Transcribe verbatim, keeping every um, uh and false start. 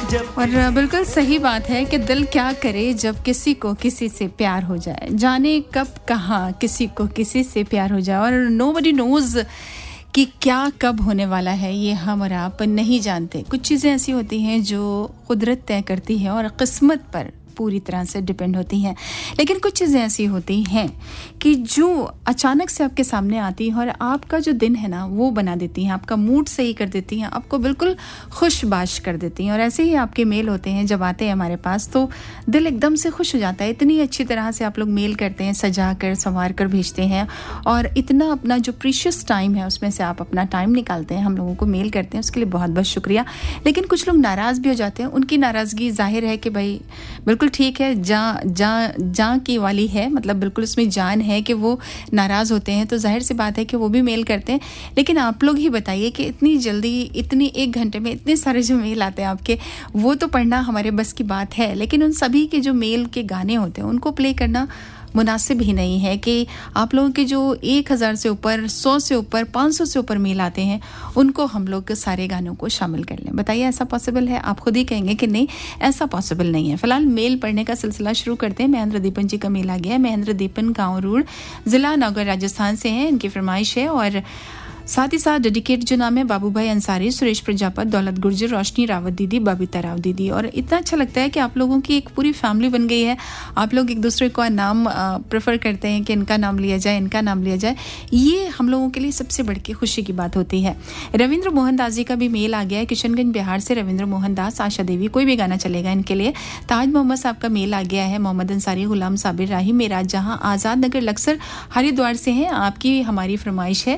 और बिल्कुल सही बात है कि दिल क्या करे जब किसी को किसी से प्यार हो जाए, जाने कब कहाँ किसी को किसी से प्यार हो जाए। और नोबडी नोज कि क्या कब होने वाला है, ये हम और आप नहीं जानते। कुछ चीज़ें ऐसी होती हैं जो कुदरत तय करती है और किस्मत पर पूरी तरह से डिपेंड होती हैं, लेकिन कुछ चीज़ें ऐसी होती हैं कि जो अचानक से आपके सामने आती हैं और आपका जो दिन है ना वो बना देती हैं, आपका मूड सही कर देती हैं, आपको बिल्कुल खुशबाश कर देती हैं। और ऐसे ही आपके मेल होते हैं, जब आते हैं हमारे पास तो दिल एकदम से खुश हो जाता है। इतनी अच्छी तरह से आप लोग मेल करते हैं, सजा कर संवार कर भेजते हैं और इतना अपना जो प्रीशियस टाइम है उसमें से आप अपना टाइम निकालते हैं, हम लोगों को मेल करते हैं, उसके लिए बहुत बहुत शुक्रिया। लेकिन कुछ लोग नाराज़ भी हो जाते हैं। उनकी नाराज़गी जाहिर है कि भाई बिल्कुल ठीक है, जा जा जा की वाली है, मतलब बिल्कुल उसमें जान है कि वो नाराज़ होते हैं, तो जाहिर सी बात है कि वो भी मेल करते हैं। लेकिन आप लोग ही बताइए कि इतनी जल्दी, इतनी एक घंटे में इतने सारे जो मेल आते हैं आपके, वो तो पढ़ना हमारे बस की बात है, लेकिन उन सभी के जो मेल के गाने होते हैं उनको प्ले करना मुनासिब ही नहीं है कि आप लोगों के जो एक हज़ार से ऊपर, सौ से ऊपर, पाँच सौ से ऊपर मेल आते हैं उनको हम लोग के सारे गानों को शामिल कर लें। बताइए ऐसा पॉसिबल है? आप खुद ही कहेंगे कि नहीं, ऐसा पॉसिबल नहीं है। फिलहाल मेल पढ़ने का सिलसिला शुरू करते हैं। महेंद्र दीपन जी का मेल आ गया है। महेंद्र दीपन गाँव रूड़, ज़िला नौगढ़, राजस्थान से हैं। इनकी फरमाइश है और साथ ही साथ डेडिकेट जो नाम है बाबू भाई अंसारी, सुरेश प्रजापत, दौलत गुर्जर, रोशनी रावत दीदी, बबीता राव दीदी। और इतना अच्छा लगता है कि आप लोगों की एक पूरी फैमिली बन गई है। आप लोग एक दूसरे को नाम प्रेफर करते हैं कि इनका नाम लिया जाए, इनका नाम लिया जाए। ये हम लोगों के लिए सबसे बड़ी की खुशी की बात होती है। रविंद्र मोहन दास जी का भी मेल आ गया है, किशनगंज बिहार से। रविंद्र मोहन दास, आशा देवी, कोई भी गाना चलेगा इनके लिए। ताज मोहम्मद साहब का मेल आ गया है। मोहम्मद अंसारी, गुलाम साबिर राही, मेराज जहां, आज़ाद नगर लक्सर, हरिद्वार से हैं। आपकी हमारी फरमाइश है